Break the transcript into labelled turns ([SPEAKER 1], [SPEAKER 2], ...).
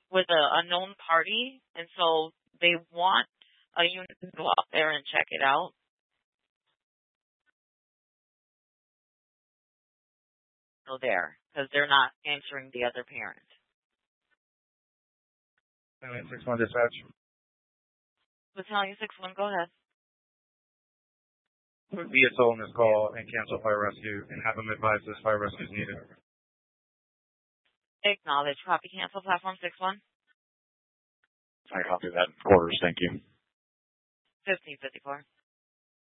[SPEAKER 1] with an unknown party, and so they want a unit to go out there and check it out. So there, because they're not answering the other parent.
[SPEAKER 2] 961 dispatch.
[SPEAKER 1] Battalion 6-1, go ahead.
[SPEAKER 2] Put VSO on this call and cancel fire rescue and have them advise this fire rescue is needed.
[SPEAKER 1] Acknowledge. Copy. Cancel. Platform 6-1.
[SPEAKER 3] I copy that. Quarters. Thank you.
[SPEAKER 1] 1554.